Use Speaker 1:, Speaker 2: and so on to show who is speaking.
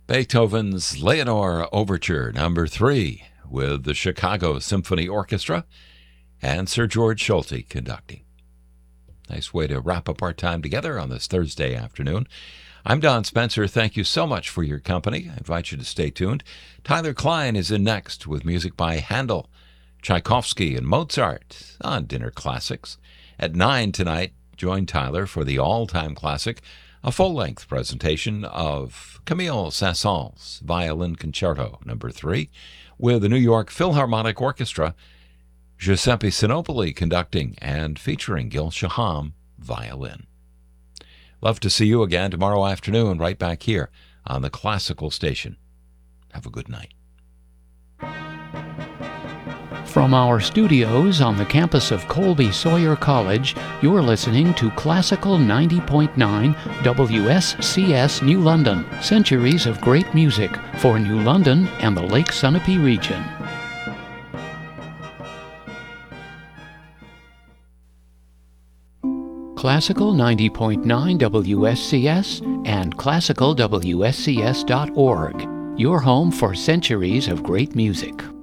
Speaker 1: Beethoven's Leonore Overture No. 3 with the Chicago Symphony Orchestra and Sir George Solti conducting. Nice way to wrap up our time together on this Thursday afternoon. I'm Don Spencer. Thank you so much for your company. I invite you to stay tuned. Tyler Klein is in next with music by Handel, Tchaikovsky, and Mozart on Dinner Classics. At 9 tonight, join Tyler for the all-time classic, a full-length presentation of Camille Saint-Saëns' Violin Concerto No. 3 with the New York Philharmonic Orchestra, Giuseppe Sinopoli conducting and featuring Gil Shaham violin. Love to see you again tomorrow afternoon right back here on the Classical Station. Have a good night.
Speaker 2: From our studios on the campus of Colby Sawyer College, you're listening to Classical 90.9 WSCS New London, centuries of great music for New London and the Lake Sunapee region. Classical 90.9 WSCS and classicalwscs.org, your home for centuries of great music.